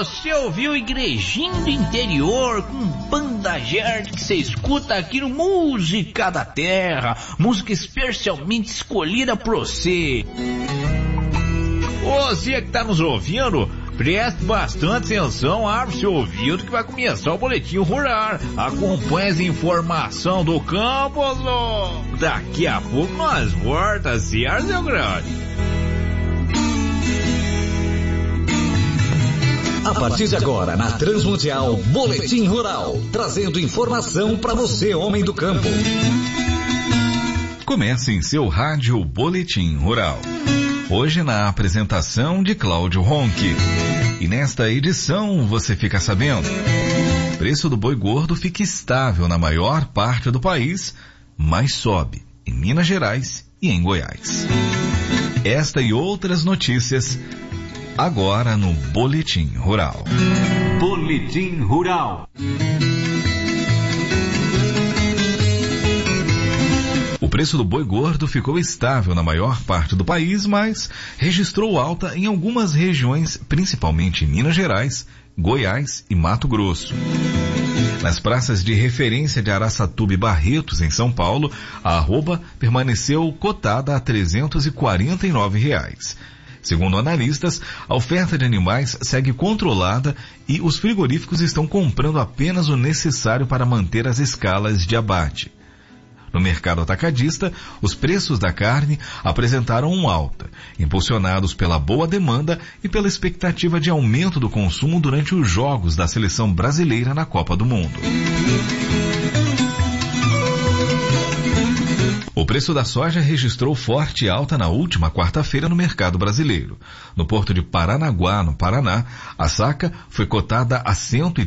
Você ouviu Igrejinha do Interior com banda Gerd que você escuta aqui no Música da Terra, música especialmente escolhida pra você. Você que tá nos ouvindo, preste bastante atenção, abre seu ouvido que vai começar o Boletim Rural. Acompanhe as informações do campo, daqui a pouco nós voltamos, certo, seu grande? A partir de agora, na Transmundial, Boletim Rural, trazendo informação para você, homem do campo. Comece em seu rádio Boletim Rural. Hoje na apresentação de Cláudio Ronque. E nesta edição você fica sabendo: o preço do boi gordo fica estável na maior parte do país, mas sobe em Minas Gerais e em Goiás. Esta e outras notícias agora no Boletim Rural. Boletim Rural. O preço do boi gordo ficou estável na maior parte do país, mas registrou alta em algumas regiões, principalmente em Minas Gerais, Goiás e Mato Grosso. Nas praças de referência de Araçatuba e Barretos, em São Paulo, a arroba permaneceu cotada a R$ 349. Segundo analistas, a oferta de animais segue controlada e os frigoríficos estão comprando apenas o necessário para manter as escalas de abate. No mercado atacadista, os preços da carne apresentaram uma alta, impulsionados pela boa demanda e pela expectativa de aumento do consumo durante os jogos da seleção brasileira na Copa do Mundo. O preço da soja registrou forte alta na última quarta-feira no mercado brasileiro. No porto de Paranaguá, no Paraná, a saca foi cotada a R$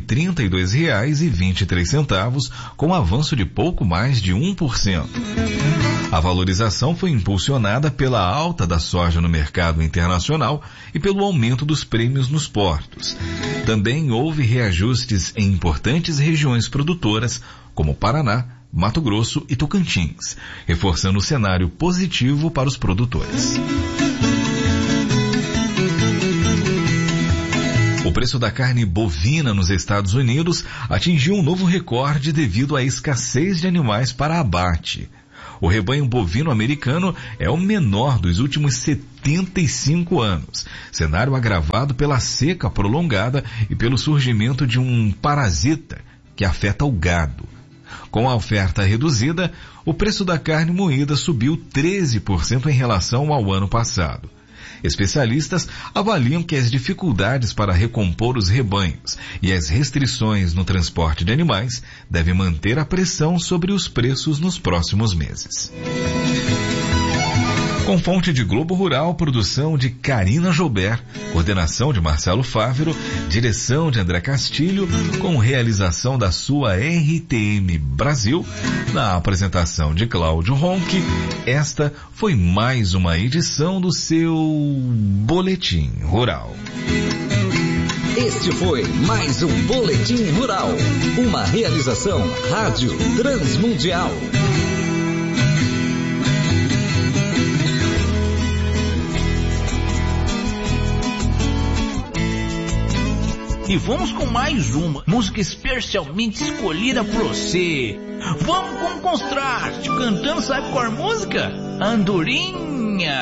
132,23, com avanço de pouco mais de 1%. A valorização foi impulsionada pela alta da soja no mercado internacional e pelo aumento dos prêmios nos portos. Também houve reajustes em importantes regiões produtoras, como Paraná, Mato Grosso e Tocantins, reforçando o cenário positivo para os produtores. O preço da carne bovina nos Estados Unidos atingiu um novo recorde devido à escassez de animais para abate. O rebanho bovino americano é o menor dos últimos 75 anos, cenário agravado pela seca prolongada e pelo surgimento de um parasita que afeta o gado. Com a oferta reduzida, o preço da carne moída subiu 13% em relação ao ano passado. Especialistas avaliam que as dificuldades para recompor os rebanhos e as restrições no transporte de animais devem manter a pressão sobre os preços nos próximos meses. Com fonte de Globo Rural, produção de Karina Joubert, coordenação de Marcelo Fávero, direção de André Castilho, com realização da sua RTM Brasil, na apresentação de Cláudio Ronque, esta foi mais uma edição do seu Boletim Rural. Este foi mais um Boletim Rural, uma realização Rádio Transmundial. E vamos com mais uma música especialmente escolhida pra você. Vamos com o Contraste, cantando, sabe qual música? Andorinha.